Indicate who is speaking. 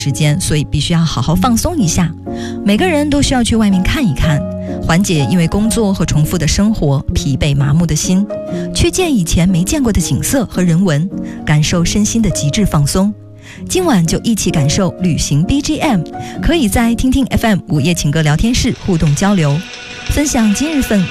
Speaker 1: 时间，所以必须要好好放松一下。每个人都需要去外面看一看，缓解因为工作和重复的生活疲惫麻木的心，去见以前没见过的景色和人文，感受身心的极致放松。今晚就一起感受旅行 BGM， 可以在听听 FM 午夜情歌聊天室互动交流，分享今日份